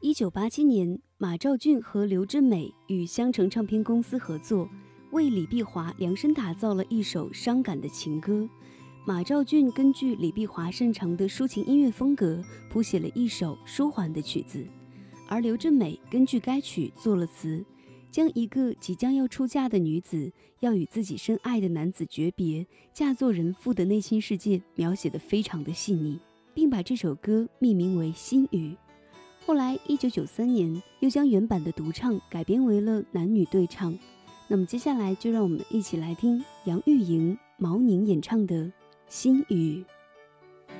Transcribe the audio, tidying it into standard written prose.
1987年，马兆骏和刘志美与香城唱片公司合作，为李碧华量身打造了一首伤感的情歌。马兆骏根据李碧华擅长的抒情音乐风格，谱写了一首舒缓的曲子，而刘志美根据该曲作了词，将一个即将要出嫁的女子要与自己深爱的男子诀别，嫁作人妇的内心世界描写得非常的细腻，并把这首歌命名为《心语》。后来1993年又将原版的独唱改编为了男女对唱。那么接下来就让我们一起来听杨钰莹、毛宁演唱的《心语》。